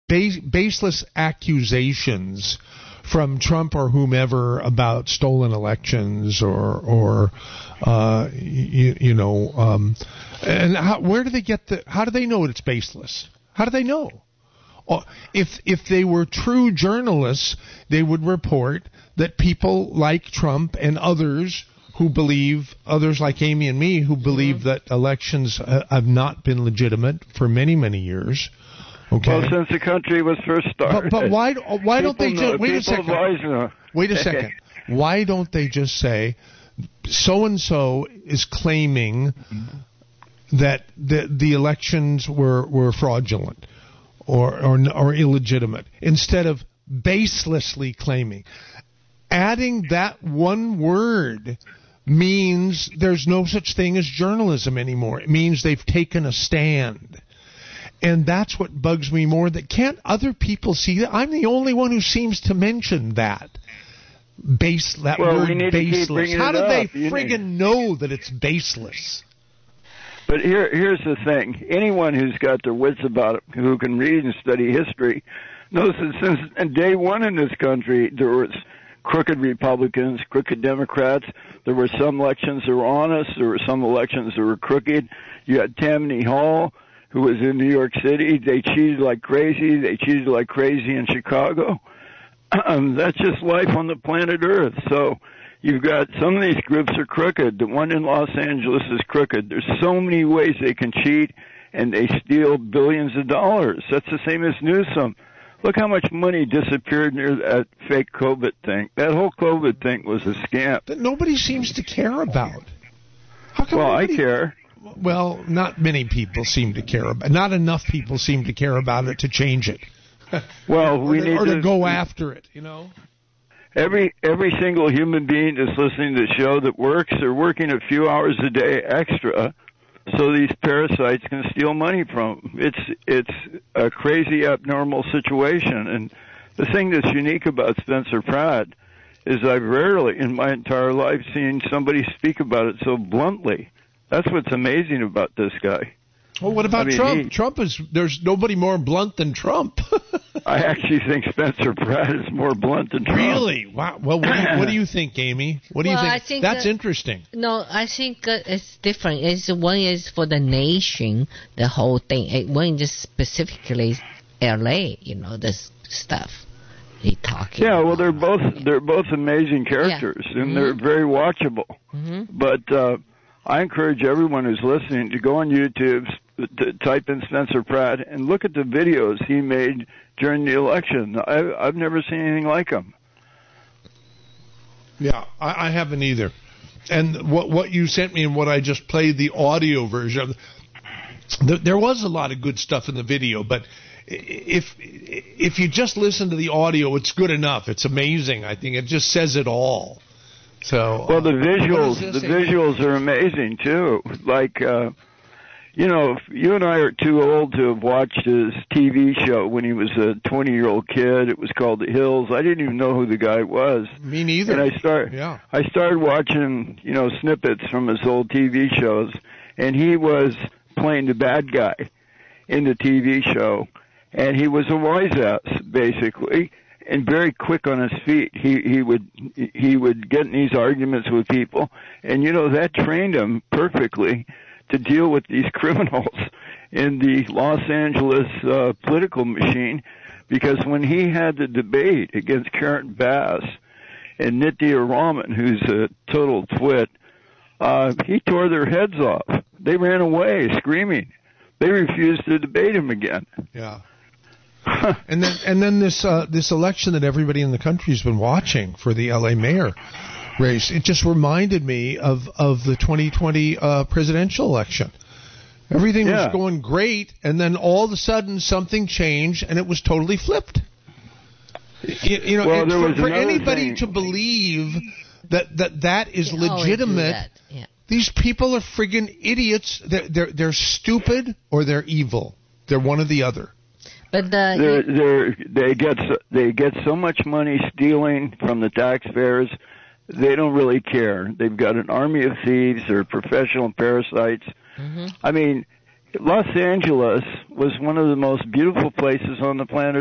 baseless accusations from Trump or whomever about stolen elections or and where do they get how do they know it's baseless? How do they know? If they were true journalists, they would report that people like Trump and others like Amy and me, who believe that elections have not been legitimate for many, many years. Okay. Well, since the country was first started. But why don't they just wait a second? Wait a second. Why don't they just say so and so is claiming that the elections were fraudulent or illegitimate, instead of baselessly claiming? Adding that one word means there's no such thing as journalism anymore. It means they've taken a stand. And that's what bugs me more. That can't other people see that? I'm the only one who seems to mention that. Word baseless. How do they friggin' know that it's baseless? But here's the thing. Anyone who's got their wits about it, who can read and study history, knows that since day one in this country, there was crooked Republicans, crooked Democrats. There were some elections that were honest. There were some elections that were crooked. You had Tammany Hall, who was in New York City. They cheated like crazy. They cheated like crazy in Chicago. That's just life on the planet Earth. So you've got some of these groups are crooked. The one in Los Angeles is crooked. There's so many ways they can cheat, and they steal billions of dollars. That's the same as Newsom. Look how much money disappeared near that fake COVID thing. That whole COVID thing was a scam. That nobody seems to care about. How come I care. Well, not many people seem to care about. Not enough people seem to care about it to change it. Well, we need to go after it. Every single human being that's listening to the show that works, they're working a few hours a day extra, so these parasites can steal money from them. It's a crazy, abnormal situation. And the thing that's unique about Spencer Pratt is I've rarely in my entire life seen somebody speak about it so bluntly. That's what's amazing about this guy. Well, what about Trump? There's nobody more blunt than Trump. I actually think Spencer Pratt is more blunt than Trump. Really? Wow. Well, what do you think, Amy? What do you think? I think that's interesting. No, I think it's different. One is for the nation, the whole thing. One is specifically L.A., this stuff he talking about. Well, they're both amazing characters, and they're very watchable. Mm-hmm. But I encourage everyone who's listening to go on YouTube, to type in Spencer Pratt, and look at the videos he made during the election. I've never seen anything like them. Yeah, I haven't either. And what you sent me and what I just played, the audio version, there was a lot of good stuff in the video, but if you just listen to the audio, it's good enough. It's amazing. I think it just says it all. So, well, the visuals are amazing too. Like, if you and I are too old to have watched his TV show when he was a 20-year-old kid. It was called The Hills. I didn't even know who the guy was. Me neither. And I started watching, snippets from his old TV shows, and he was playing the bad guy in the TV show, and he was a wise ass, basically. And very quick on his feet. He would get in these arguments with people, and that trained him perfectly to deal with these criminals in the Los Angeles political machine. Because when he had the debate against Karen Bass and Nitya Raman, who's a total twit, he tore their heads off. They ran away screaming. They refused to debate him again. Yeah. And then this election that everybody in the country has been watching for the LA mayor race, it just reminded me of the 2020 presidential election. Everything was going great, and then all of a sudden something changed, and it was totally flipped. For anybody to believe that is legitimate, these people are friggin' idiots. They're stupid or they're evil. They're one or the other. But they get so much money stealing from the taxpayers, they don't really care. They've got an army of thieves. They're professional parasites. Mm-hmm. I mean, Los Angeles was one of the most beautiful places on the planet